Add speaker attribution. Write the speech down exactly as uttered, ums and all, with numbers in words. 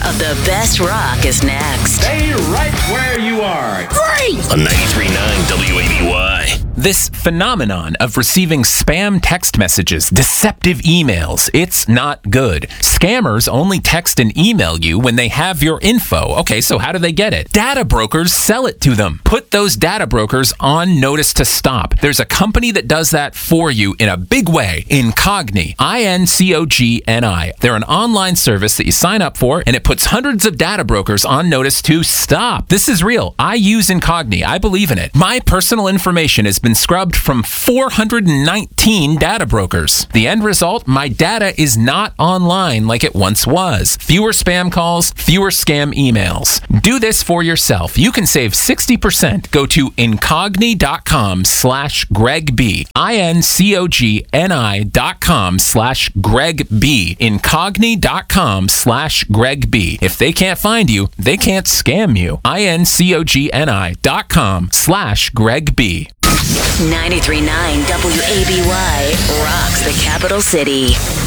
Speaker 1: of the best rock is next.
Speaker 2: Stay right where you are.
Speaker 1: Great!
Speaker 3: On ninety-three point nine W A B Y.
Speaker 4: This phenomenon of receiving spam text messages, deceptive emails, it's not good. Scammers only text and email you when they have your info. Okay, so how do they get it? Data brokers sell it to them. Put those data brokers on notice to stop. There's a company that does that for you in a big way. Incogni. I N C O G N I. They're an online service that you sign up for, and it puts hundreds of data brokers on notice to stop. This is real. I use Incogni. I believe in it. My personal information has been scrubbed from four hundred nineteen data brokers. The end result, my data is not online like it once was. Fewer spam calls, fewer scam emails. Do this for yourself. You can save sixty percent. Go to incogni.com slash Greg B. I-N-C-O-G-N-I dot com slash Greg B. Incogni.com slash Greg B. If they can't find you, they can't scam you. I-N-C-O-G-N-I dot com slash Greg B.
Speaker 1: ninety-three point nine W A B Y rocks the capital city.